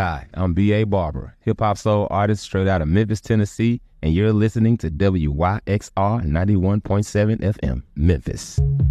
Hi, I'm B.A. Barber, hip-hop soul artist straight out of Memphis, Tennessee, and you're listening to WYXR 91.7 FM, Memphis.